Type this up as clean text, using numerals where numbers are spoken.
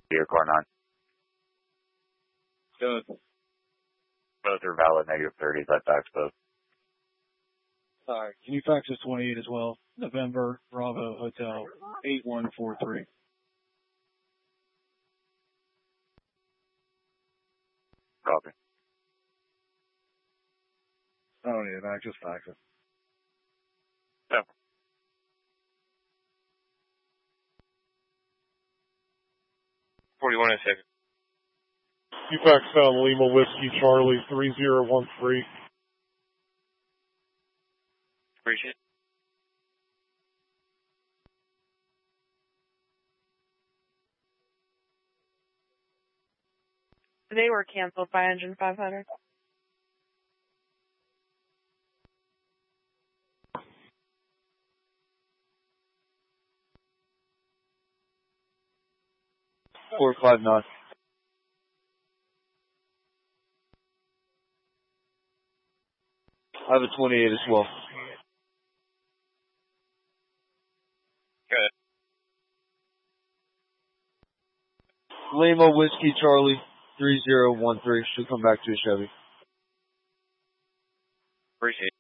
Deer Core 9. Good. Both are valid -30s. I fax both. Alright, can you fax us 28 as well? November, Bravo, Hotel, 8143. Copy. I don't need it back, just fax it. Yeah. $41 a second. You fax Lima Whiskey Charlie 3013. Appreciate it. They were canceled by engine 500. $459. I have a 28 as well. Good. Lima Whiskey Charlie 3013. Should come back to you, Chevy. Appreciate it.